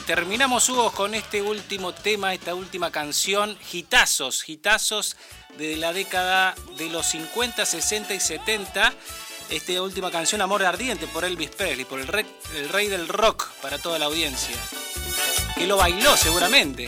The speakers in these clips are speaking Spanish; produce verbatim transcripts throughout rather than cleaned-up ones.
terminamos, Hugo, con este último tema, esta última canción, hitazos, hitazos de la década de los cincuenta, sesenta y setenta. Esta última canción, Amor Ardiente, por Elvis Presley, por el rey, el rey del rock para toda la audiencia, que lo bailó seguramente.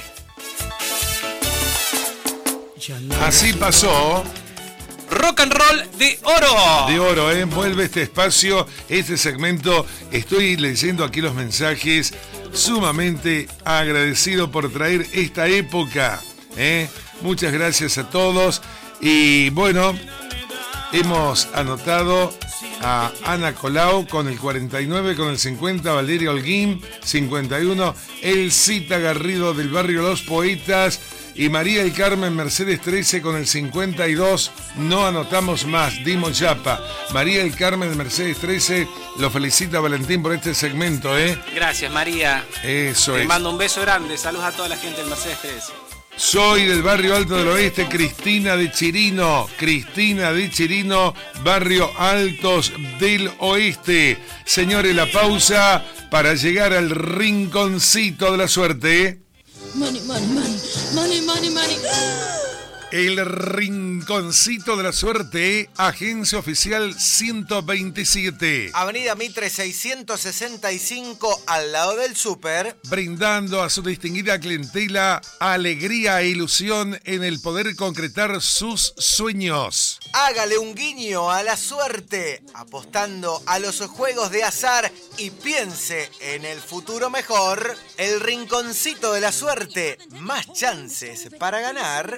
Así pasó. Rock and roll de oro. De oro, ¿eh? Vuelve este espacio, este segmento. Estoy leyendo aquí los mensajes. Sumamente agradecido por traer esta época, ¿eh? Muchas gracias a todos. Y bueno, hemos anotado a Ana Colau con el cuarenta y nueve, con el cincuenta, Valeria Holguín, cincuenta y uno, Elcita Garrido del barrio Los Poetas, y María del Carmen Mercedes trece con el cincuenta y dos. No anotamos más, dimos chapa. María del Carmen Mercedes trece, lo felicita Valentín por este segmento, ¿eh? Gracias, María. Eso Te es. Te mando un beso grande, saludos a toda la gente del Mercedes trece. Soy del barrio Alto del Oeste, Cristina de Chirino. Cristina de Chirino, barrio Altos del Oeste. Señores, la pausa para llegar al rinconcito de la suerte. Money, money, money, money, money, money. El rinconcito de la suerte, agencia oficial ciento veintisiete. Avenida Mitre seiscientos sesenta y cinco, al lado del súper. Brindando a su distinguida clientela alegría e ilusión en el poder concretar sus sueños. Hágale un guiño a la suerte, apostando a los juegos de azar y piense en el futuro mejor. El rinconcito de la suerte, más chances para ganar.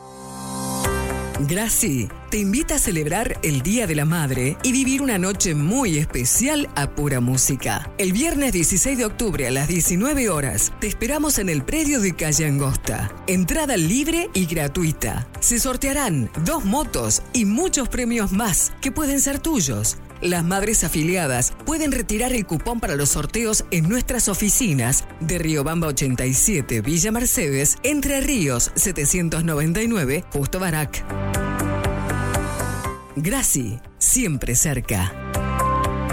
Graci te invita a celebrar el Día de la Madre y vivir una noche muy especial a pura música. El viernes dieciséis de octubre a las diecinueve horas te esperamos en el predio de Calle Angosta. Entrada libre y gratuita. Se sortearán dos motos y muchos premios más que pueden ser tuyos. Las madres afiliadas pueden retirar el cupón para los sorteos en nuestras oficinas de Riobamba ochenta y siete, Villa Mercedes, Entre Ríos setecientos noventa y nueve, Justo Barak. Graci, siempre cerca.